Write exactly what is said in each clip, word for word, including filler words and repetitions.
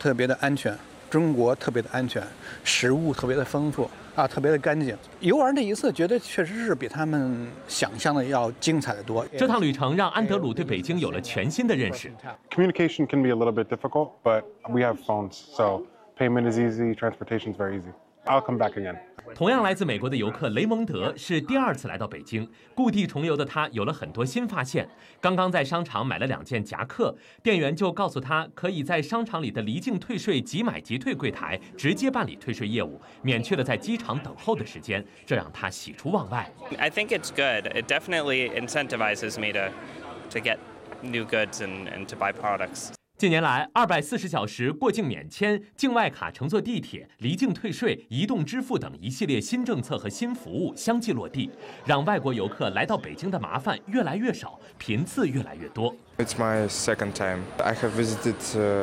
特别的安全，中国特别的安全，食物特别的丰富啊，特别的干净。游玩这一次，觉得确实是比他们想象的要精彩的多。 这趟旅程让安德鲁对北京有了全新的认识。 Communication can be a little bit difficult, but we have phones, so payment is easy, transportation is very easy. I'll come back again. 同样来自美国的游客雷蒙德是第二次来到北京，故地重游的他有了很多新发现。刚刚在商场买了两件夹克，店员就告诉他可以在商场里的离境退税即买即退柜台直接办理退税业务，免去了在机场等候的时间，这让他喜出望外。 I think it's good. It definitely incentivizes me to to get new goods and and to buy products. 近年来，二百四十小时过境免签、境外卡乘坐地铁、离境退税、移动支付等一系列新政策和新服务相继落地，让外国游客来到北京的麻烦越来越少，频次越来越多。 It's my second time. I have visited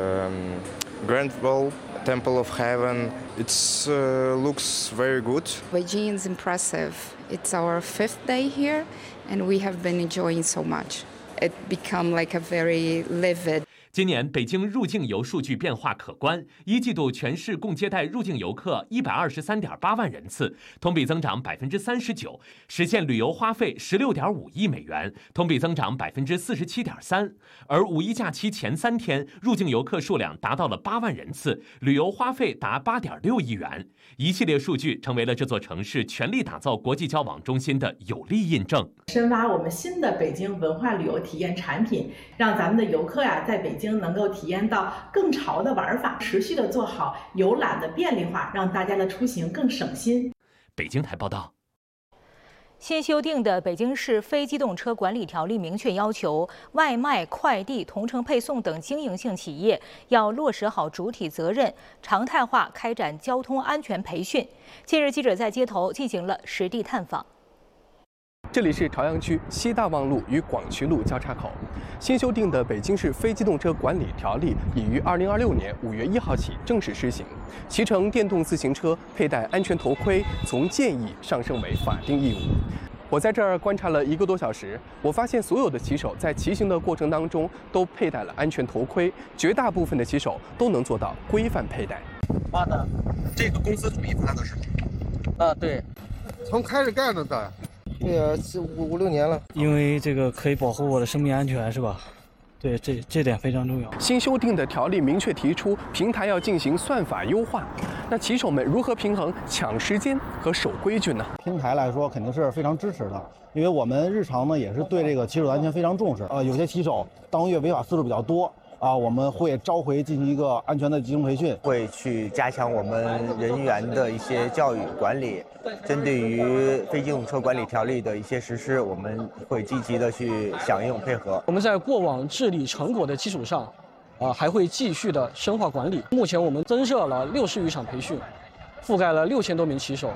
um, Grand Wall, Temple of Heaven. It uh, looks very good. Beijing is impressive. It's our fifth day here, and we have been enjoying so much. It become like a very livid. 今年北京入境游数据变化可观，一季度全市共接待入境游客一百二十三点八万人次，同比增长百分之三十九，实现旅游花费十六点五亿美元，同比增长百分之四十七点三。而五一假期前三天，入境游客数量达到了八万人次，旅游花费达八点六亿元。一系列数据成为了这座城市全力打造国际交往中心的有力印证。 深挖我们新的北京文化旅游体验产品，让咱们的游客呀，在北京能够体验到更潮的玩法，持续的做好游览的便利化，让大家的出行更省心。 北京台报道。 新修订的北京市非机动车管理条例明确要求，外卖、快递、同城配送等经营性企业要落实好主体责任，常态化开展交通安全培训。近日，记者在街头进行了实地探访。 这里是朝阳区西大望路与广渠路交叉口。新修订的北京市非机动车管理条例已于二零二六年五月一号起正式施行，骑乘电动自行车佩戴安全头盔从建议上升为法定义务。我在这儿观察了一个多小时，我发现所有的骑手在骑行的过程当中都佩戴了安全头盔，绝大部分的骑手都能做到规范佩戴。 妈的，这个公司统一发的是吗？啊，对， 从开始干的的。 对呀、啊，四五五六年了。 因为这个可以保护我的生命安全，是吧？对，这这点非常重要。 新修订的条例明确提出，平台要进行算法优化。那骑手们如何平衡抢时间和守规矩呢？ 平台来说肯定是非常支持的，因为我们日常呢也是对这个骑手的安全非常重视。呃，有些骑手当月违法次数比较多。啊，我们会召回进行一个安全的集中培训， 会去加强我们人员的一些教育管理。针对于非机动车管理条例的一些实施，我们会积极的去响应配合。 我们在过往治理成果的基础上，啊，还会继续的深化管理。目前我们增设了六十余场培训，覆盖了六千多名骑手。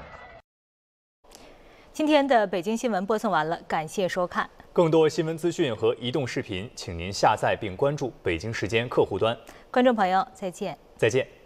今天的北京新闻播送完了，感谢收看。 更多新闻资讯和移动视频，请您下载并关注北京时间客户端。 观众朋友，再见。 再见。